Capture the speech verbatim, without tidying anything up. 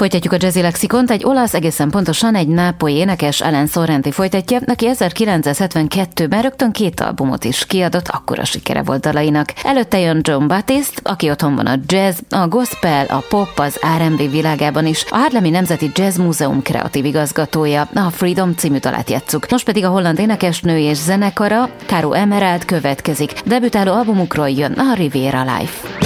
Folytatjuk a Jazzy Lexikont, egy olasz, egészen pontosan egy nápolyi énekes, Alan Sorrenti folytatja, aki ezerkilencszázhetvenkettőben rögtön két albumot is kiadott, akkora sikere volt dalainak. Előtte jön John Batiste, aki otthon van a jazz, a gospel, a pop, az er and bé világában is, a Haarlemi Nemzeti Jazz Múzeum kreatív igazgatója, a Freedom című dalát játsszuk. Most pedig a holland énekesnő és zenekara, Caro Emerald következik. Debütáló albumukról jön a Riviera Life.